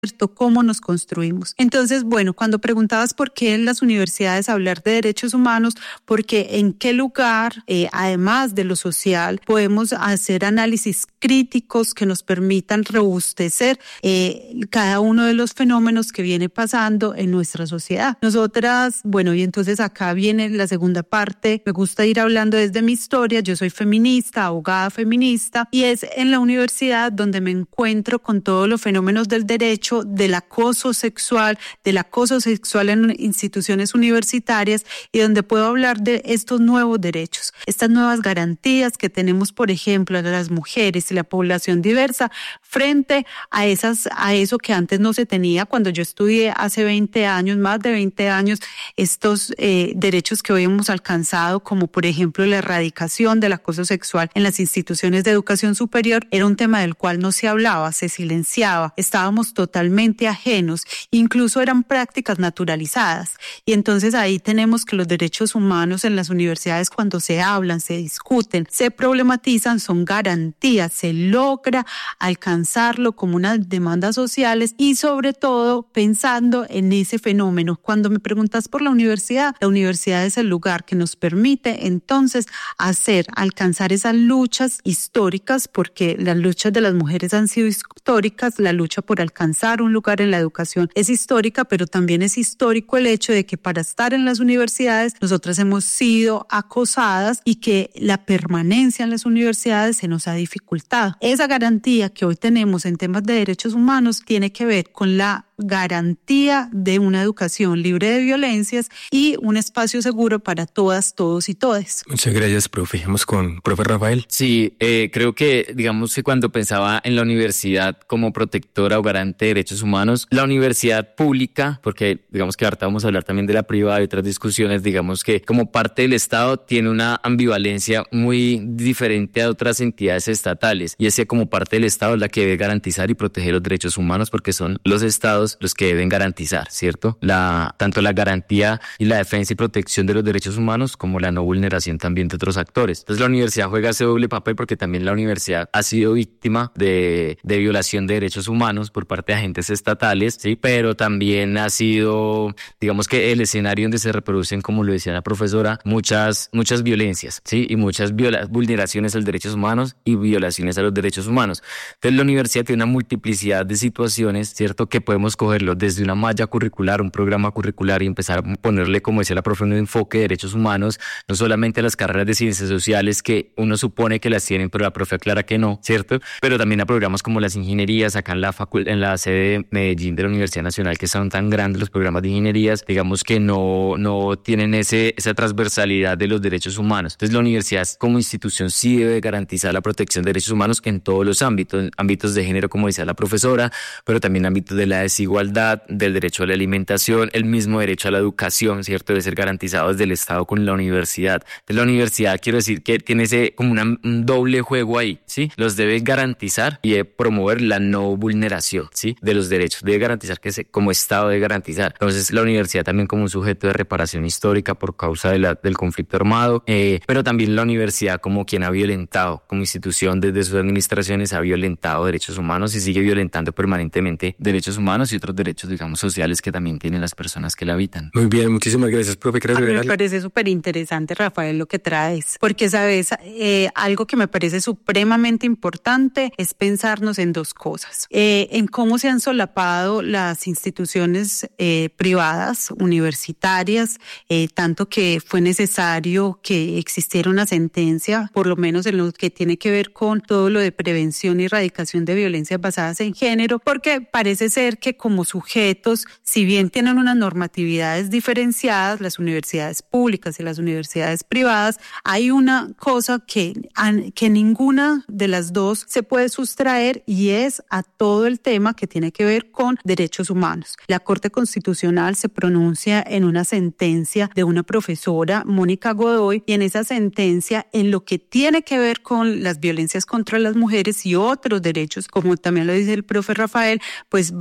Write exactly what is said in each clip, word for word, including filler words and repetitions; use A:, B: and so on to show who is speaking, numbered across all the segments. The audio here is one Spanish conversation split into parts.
A: cómo nos construimos. Entonces, bueno, cuando preguntabas por qué en las universidades hablar de derechos humanos, porque en qué lugar, eh, además de lo social, podemos hacer análisis críticos que nos permitan robustecer eh, cada uno de los fenómenos que viene pasando en nuestra sociedad. Nosotras, bueno, y entonces acá viene la segunda parte, me gusta ir hablando desde mi historia, yo soy feminista, abogada feminista, y es en la universidad donde me encuentro con todos los fenómenos del derecho, del acoso sexual, del acoso sexual en instituciones universitarias y donde puedo hablar de estos nuevos derechos, estas nuevas garantías que tenemos, por ejemplo, a las mujeres y la población diversa frente a esas, a eso que antes no se tenía cuando yo estudié hace veinte años, más de veinte años, estos eh, derechos que hoy hemos alcanzado, como por ejemplo la erradicación del acoso sexual en las instituciones de educación superior, era un tema del cual no se hablaba, se silenciaba, estábamos totalmente totalmente ajenos, incluso eran prácticas naturalizadas. Y entonces ahí tenemos que los derechos humanos en las universidades, cuando se hablan, se discuten, se problematizan, son garantías, se logra alcanzarlo como unas demandas sociales y sobre todo pensando en ese fenómeno. Cuando me preguntas por la universidad, la universidad es el lugar que nos permite entonces hacer, alcanzar esas luchas históricas, porque las luchas de las mujeres han sido históricas, la lucha por alcanzar un lugar en la educación es histórica, pero también es histórico el hecho de que para estar en las universidades nosotras hemos sido acosadas y que la permanencia en las universidades se nos ha dificultado. Esa garantía que hoy tenemos en temas de derechos humanos tiene que ver con la garantía de una educación libre de violencias y un espacio seguro para todas, todos y todes.
B: Muchas gracias, profe. Vamos con profe Rafael.
C: Sí, eh, creo que, digamos que cuando pensaba en la universidad como protectora o garante de derechos humanos, la universidad pública, porque digamos que ahorita vamos a hablar también de la privada y otras discusiones, digamos que como parte del Estado tiene una ambivalencia muy diferente a otras entidades estatales, y es que como parte del Estado es la que debe garantizar y proteger los derechos humanos, porque son los estados los que deben garantizar, ¿cierto? La, tanto la garantía y la defensa y protección de los derechos humanos como la no vulneración también de otros actores. Entonces la universidad juega ese doble papel porque también la universidad ha sido víctima de, de violación de derechos humanos por parte de agentes estatales, ¿sí? Pero también ha sido, digamos que el escenario donde se reproducen, como lo decía la profesora, muchas, muchas violencias, ¿sí? Y muchas viola- vulneraciones a los derechos humanos y violaciones a los derechos humanos. Entonces la universidad tiene una multiplicidad de situaciones, ¿cierto? Que podemos cogerlo desde una malla curricular, un programa curricular y empezar a ponerle, como decía la profe, un enfoque de derechos humanos, no solamente a las carreras de ciencias sociales que uno supone que las tienen, pero la profe aclara que no, ¿cierto? Pero también a programas como las ingenierías, acá en la, facul- en la sede de Medellín de la Universidad Nacional, que son tan grandes los programas de ingenierías, digamos que no, no tienen ese, esa transversalidad de los derechos humanos. Entonces la universidad como institución sí debe garantizar la protección de derechos humanos en todos los ámbitos, ámbitos de género, como decía la profesora, pero también ámbitos de la desigualdad, del derecho a la alimentación, el mismo derecho a la educación, ¿cierto? Debe ser garantizado desde el Estado con la universidad. Entonces la universidad, quiero decir que tiene ese como una, un doble juego ahí, ¿sí? Los debe garantizar y debe promover la no vulneración, ¿sí? De los derechos. Debe garantizar que se, como Estado debe garantizar. Entonces la universidad también como un sujeto de reparación histórica por causa de la, del conflicto armado, eh, pero también la universidad como quien ha violentado, como institución desde sus administraciones ha violentado derechos humanos y sigue violentando permanentemente derechos humanos y otros derechos, digamos, sociales que también tienen las personas que la habitan.
B: Muy bien, muchísimas gracias, profe.
A: A mí me parece súper interesante, Rafael, lo que traes, porque, sabes, eh, algo que me parece supremamente importante es pensarnos en dos cosas, eh, en cómo se han solapado las instituciones eh, privadas, universitarias, eh, tanto que fue necesario que existiera una sentencia, por lo menos en lo que tiene que ver con todo lo de prevención y erradicación de violencias basadas en género, porque parece ser que como sujetos, si bien tienen unas normatividades diferenciadas, las universidades públicas y las universidades privadas, hay una cosa que, que ninguna de las dos se puede sustraer y es a todo el tema que tiene que ver con derechos humanos. La Corte Constitucional se pronuncia en una sentencia de una profesora, Mónica Godoy, y en esa sentencia, en lo que tiene que ver con las violencias contra las mujeres y otros derechos, como también lo dice el profe Rafael, pues va a decir,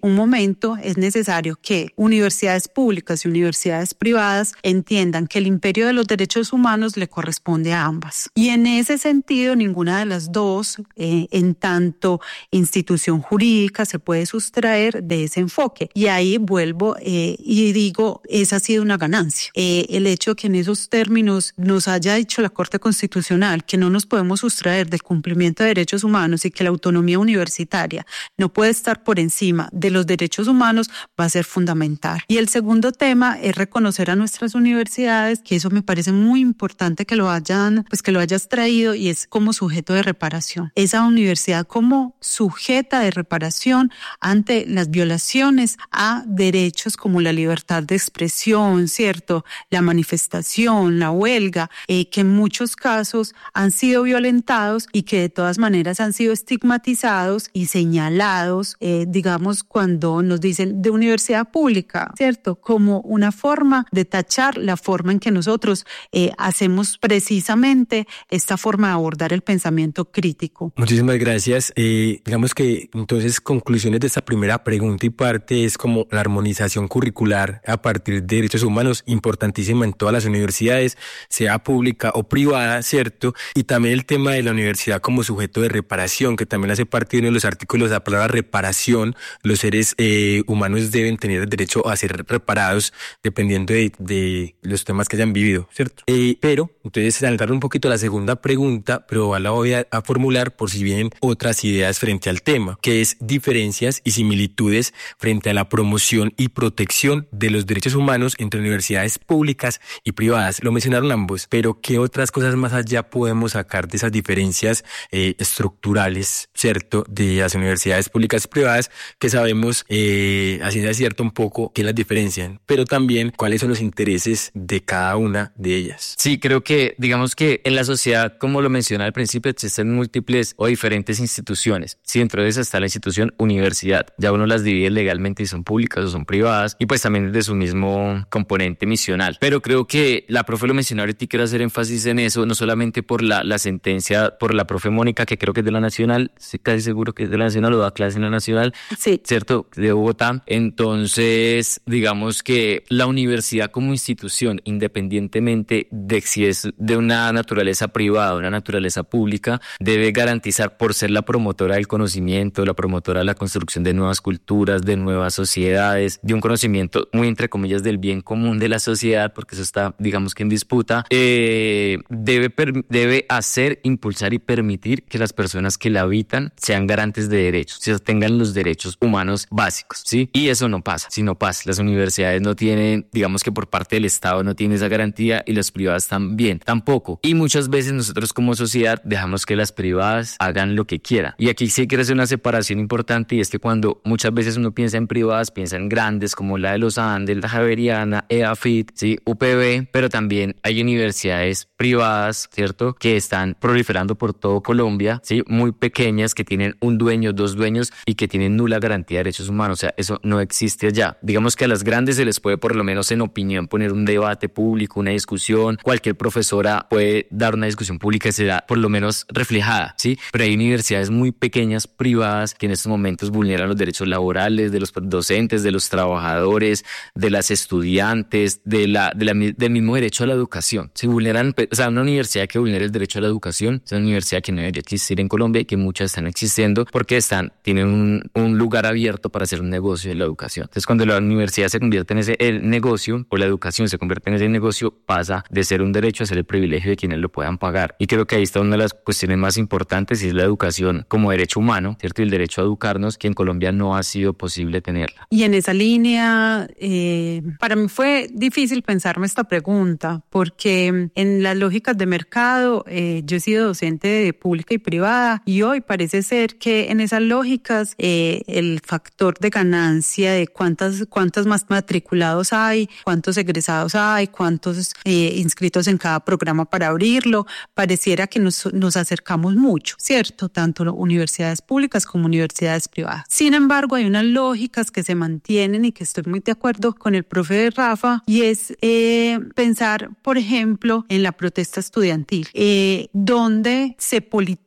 A: un momento es necesario que universidades públicas y universidades privadas entiendan que el imperio de los derechos humanos le corresponde a ambas. Y en ese sentido, ninguna de las dos, eh, en tanto institución jurídica, se puede sustraer de ese enfoque. Y ahí vuelvo eh, y digo, esa ha sido una ganancia. Eh, el hecho que en esos términos nos haya dicho la Corte Constitucional que no nos podemos sustraer del cumplimiento de derechos humanos y que la autonomía universitaria no puede estar por encima de los derechos humanos va a ser fundamental. Y el segundo tema es reconocer a nuestras universidades, que eso me parece muy importante que lo hayan, pues que lo hayas traído, y es como sujeto de reparación. Esa universidad como sujeta de reparación ante las violaciones a derechos como la libertad de expresión, ¿cierto? La manifestación, la huelga, eh, que en muchos casos han sido violentados y que de todas maneras han sido estigmatizados y señalados, eh, digamos, cuando nos dicen de universidad pública, ¿cierto? Como una forma de tachar la forma en que nosotros eh, hacemos precisamente esta forma de abordar el pensamiento crítico.
B: Muchísimas gracias. Eh, digamos que entonces conclusiones de esta primera pregunta y parte es como la armonización curricular a partir de derechos humanos, importantísima en todas las universidades, sea pública o privada, ¿cierto? Y también el tema de la universidad como sujeto de reparación, que también hace parte de uno de los artículos de la palabra reparación. Los seres eh, humanos deben tener el derecho a ser reparados dependiendo de, de los temas que hayan vivido, ¿cierto? Eh, pero, entonces, saltar un poquito a la segunda pregunta, pero la voy a, a formular por si vienen otras ideas frente al tema, que es diferencias y similitudes frente a la promoción y protección de los derechos humanos entre universidades públicas y privadas. Lo mencionaron ambos, pero ¿qué otras cosas más allá podemos sacar de esas diferencias eh, estructurales, ¿cierto?, de las universidades públicas y privadas, que sabemos, eh, así es cierto, un poco que las diferencian, pero también cuáles son los intereses de cada una de ellas?
C: Sí, creo que, digamos que en la sociedad, como lo mencioné al principio, existen múltiples o diferentes instituciones. Sí, dentro de esa está la institución universidad. Ya uno las divide legalmente si son públicas o son privadas, y pues también de su mismo componente misional. Pero creo que la profe lo mencionó ahorita y quiero hacer énfasis en eso, no solamente por la, la sentencia, por la profe Mónica, que creo que es de la Nacional, sí, casi seguro que es de la Nacional, o da clase en la Nacional,
A: sí,
C: ¿cierto?, de Bogotá. Entonces, digamos que la universidad como institución, independientemente de si es de una naturaleza privada o una naturaleza pública, debe garantizar, por ser la promotora del conocimiento, la promotora de la construcción de nuevas culturas, de nuevas sociedades, de un conocimiento muy entre comillas del bien común de la sociedad, porque eso está, digamos que en disputa, eh, debe, per, debe hacer, impulsar y permitir que las personas que la habitan sean garantes de derechos, o sea, tengan los derechos humanos básicos, ¿sí? Y eso no pasa, si no pasa, las universidades no tienen, digamos que por parte del Estado no tienen esa garantía, y las privadas también, tampoco. Y muchas veces nosotros como sociedad dejamos que las privadas hagan lo que quieran. Y aquí sí quiero hacer una separación importante, y es que cuando muchas veces uno piensa en privadas, piensa en grandes como la de los Andes, la Javeriana, EAFIT, ¿sí?, U P B, pero también hay universidades privadas, ¿cierto?, que están proliferando por todo Colombia, ¿sí?, muy pequeñas, que tienen un dueño, dos dueños, y que tienen nula garantía de derechos humanos. O sea, eso no existe allá. Digamos que a las grandes se les puede, por lo menos en opinión, poner un debate público, una discusión. Cualquier profesora puede dar una discusión pública y será por lo menos reflejada, ¿sí? Pero hay universidades muy pequeñas, privadas, que en estos momentos vulneran los derechos laborales de los docentes, de los trabajadores, de las estudiantes, de la, de la, del mismo derecho a la educación. Se vulneran, o sea, una universidad que vulnera el derecho a la educación es una universidad que no debería existir en Colombia, y que muchas están existiendo porque están, tienen un, un lugar abierto para hacer un negocio de la educación. Entonces, cuando la universidad se convierte en ese el negocio, o la educación se convierte en ese negocio, pasa de ser un derecho a ser el privilegio de quienes lo puedan pagar. Y creo que ahí está una de las cuestiones más importantes, y es la educación como derecho humano, ¿cierto? Y el derecho a educarnos, que en Colombia no ha sido posible tenerla.
A: Y en esa línea, eh, para mí fue difícil pensarme esta pregunta, porque en las lógicas de mercado, eh, yo he sido docente de pública y privada, y hoy parece ser que en esas lógicas eh, el factor de ganancia de cuántas, cuántos más matriculados hay, cuántos egresados hay, cuántos eh, inscritos en cada programa para abrirlo, pareciera que nos, nos acercamos mucho, ¿cierto? Tanto universidades públicas como universidades privadas. Sin embargo, hay unas lógicas que se mantienen, y que estoy muy de acuerdo con el profe Rafa, y es eh, pensar, por ejemplo, en la protesta estudiantil, eh, donde se politiza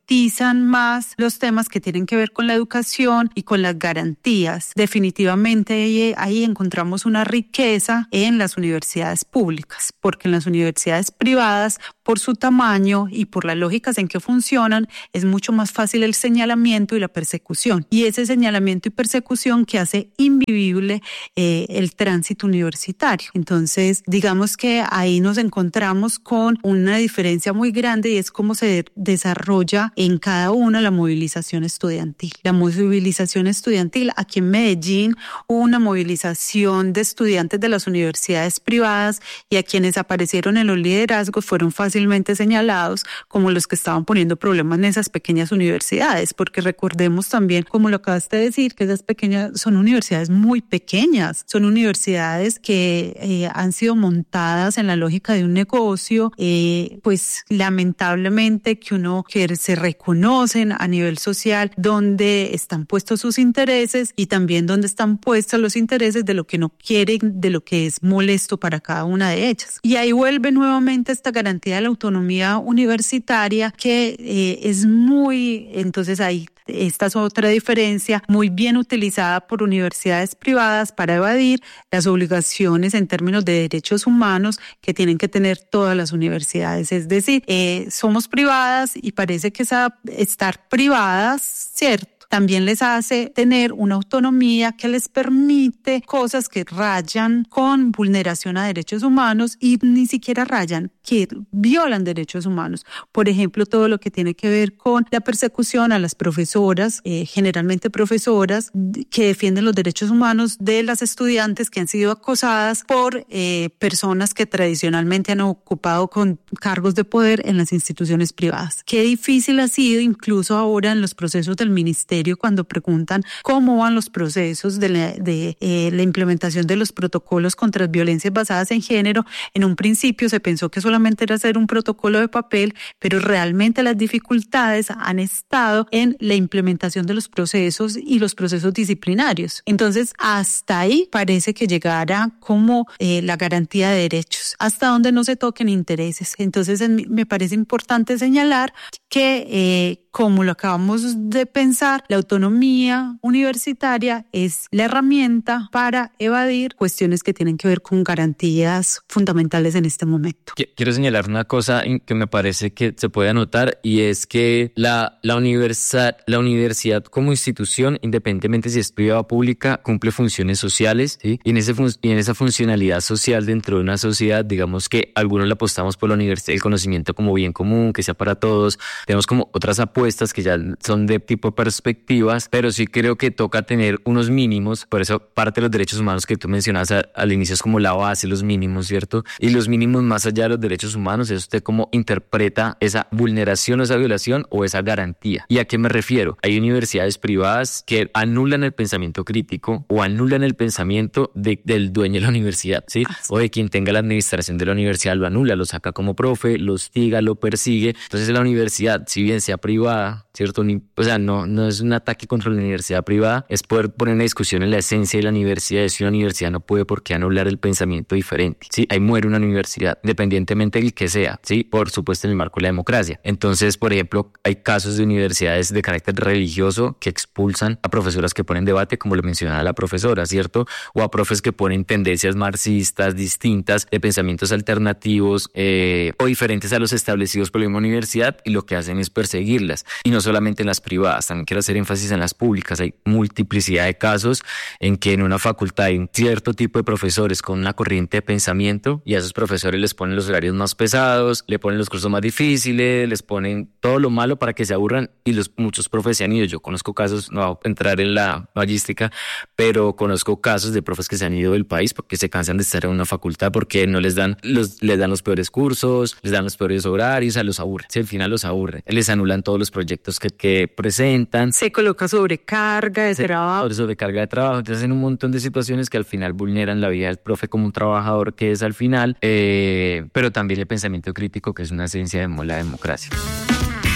A: priorizan más los temas que tienen que ver con la educación y con las garantías. Definitivamente ahí, ahí encontramos una riqueza en las universidades públicas, porque en las universidades privadas, por su tamaño y por las lógicas en que funcionan, es mucho más fácil el señalamiento y la persecución. Y ese señalamiento y persecución que hace invivible eh, el tránsito universitario. Entonces, digamos que ahí nos encontramos con una diferencia muy grande y es cómo se desarrolla en cada una la movilización estudiantil. La movilización estudiantil, aquí en Medellín hubo una movilización de estudiantes de las universidades privadas y a quienes aparecieron en los liderazgos fueron fácilmente señalados como los que estaban poniendo problemas en esas pequeñas universidades, porque recordemos también, como lo acabaste de decir, que esas pequeñas son universidades muy pequeñas, son universidades que eh, han sido montadas en la lógica de un negocio, eh, pues lamentablemente que uno que se reconocen a nivel social donde están puestos sus intereses y también donde están puestos los intereses de lo que no quieren, de lo que es molesto para cada una de ellas. Y ahí vuelve nuevamente esta garantía de la autonomía universitaria que eh, es muy, entonces ahí esta es otra diferencia, muy bien utilizada por universidades privadas para evadir las obligaciones en términos de derechos humanos que tienen que tener todas las universidades. Es decir, eh, somos privadas y parece que esa, estar privadas, ¿cierto?, también les hace tener una autonomía que les permite cosas que rayan con vulneración a derechos humanos y ni siquiera rayan, que violan derechos humanos. Por ejemplo, todo lo que tiene que ver con la persecución a las profesoras, eh, generalmente profesoras que defienden los derechos humanos de las estudiantes que han sido acosadas por eh, personas que tradicionalmente han ocupado con cargos de poder en las instituciones privadas. Qué difícil ha sido incluso ahora en los procesos del ministerio cuando preguntan cómo van los procesos de la, de, eh, la implementación de los protocolos contra las violencias basadas en género. En un principio se pensó que solamente era hacer un protocolo de papel, pero realmente las dificultades han estado en la implementación de los procesos y los procesos disciplinarios. Entonces, hasta ahí parece que llegará como eh, la garantía de derechos, hasta donde no se toquen intereses. Entonces, en, me parece importante señalar que, eh, como lo acabamos de pensar, la autonomía universitaria es la herramienta para evadir cuestiones que tienen que ver con garantías fundamentales en este momento.
C: Quiero señalar una cosa que me parece que se puede anotar y es que la, la, universidad, la universidad como institución, independientemente si es privada o pública, cumple funciones sociales, ¿sí? Y en, ese fun- y en esa funcionalidad social dentro de una sociedad, digamos que algunos le apostamos por la universidad, el conocimiento como bien común, que sea para todos. Tenemos como otras apuestas que ya son de tipo perspectivas, pero sí creo que toca tener unos mínimos. Por eso parte de los derechos humanos que tú mencionabas a, al inicio es como la base, los mínimos, ¿cierto? Y los mínimos más allá de los derechos humanos es usted cómo interpreta esa vulneración o esa violación o esa garantía. ¿Y a qué me refiero? Hay universidades privadas que anulan el pensamiento crítico o anulan el pensamiento de, del dueño de la universidad, ¿sí? O de quien tenga la administración de la universidad, lo anula, lo saca como profe, lo hostiga, lo persigue. Entonces la universidad, si bien sea privada, ¿cierto? Ni, o sea, no, no es un ataque contra la universidad privada, es poder poner en discusión en la esencia de la universidad. Es que una universidad no puede por qué anular el pensamiento diferente, ¿sí? Ahí muere una universidad, independientemente del que sea, ¿sí? Por supuesto en el marco de la democracia. Entonces, por ejemplo, hay casos de universidades de carácter religioso que expulsan a profesoras que ponen debate, como lo mencionaba la profesora, ¿cierto? O a profes que ponen tendencias marxistas distintas, de pensamientos alternativos eh, o diferentes a los establecidos por la misma universidad, y lo que hacen es perseguirlas. Y no solamente en las privadas, también quiero hacer énfasis en las públicas. Hay multiplicidad de casos en que en una facultad hay un cierto tipo de profesores con una corriente de pensamiento y a esos profesores les ponen los horarios más pesados, le ponen los cursos más difíciles, les ponen todo lo malo para que se aburran, y los muchos profes se han ido. Yo conozco casos, no voy a entrar en la magística, pero conozco casos de profes que se han ido del país porque se cansan de estar en una facultad, porque no les dan los, les dan los peores cursos, les dan los peores horarios, o sea, los aburre. Si al final los aburre, les anulan todos los proyectos que, que presentan.
A: Se coloca sobrecarga de
C: se,
A: trabajo.
C: Sobrecarga de trabajo. Entonces, en un montón de situaciones que al final vulneran la vida del profe como un trabajador que es al final, eh, pero también el pensamiento crítico, que es una esencia de la democracia.